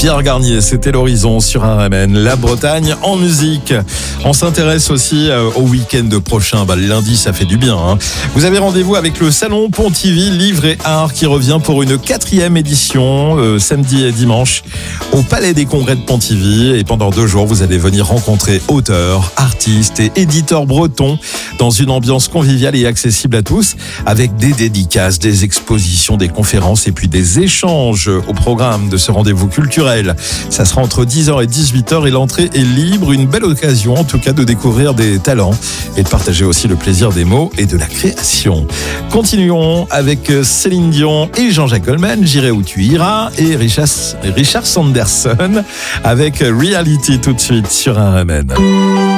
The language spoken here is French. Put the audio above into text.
Pierre Garnier, c'était l'horizon sur RMN. La Bretagne en musique. On s'intéresse aussi au week-end prochain. Le lundi, ça fait du bien. Vous avez rendez-vous avec le Salon Pontivy Livre et Art qui revient pour une 4e édition, samedi et dimanche, au Palais des Congrès de Pontivy. Et pendant 2 jours, vous allez venir rencontrer auteurs, artistes et éditeurs bretons dans une ambiance conviviale et accessible à tous, avec des dédicaces, des expositions, des conférences et puis des échanges au programme de ce rendez-vous culturel. Ça sera entre 10h et 18h et l'entrée est libre. Une belle occasion en tout cas de découvrir des talents et de partager aussi le plaisir des mots et de la création. Continuons avec Céline Dion et Jean-Jacques Goldman, J'irai où tu iras, et Richard Sanderson avec Reality tout de suite sur RMN.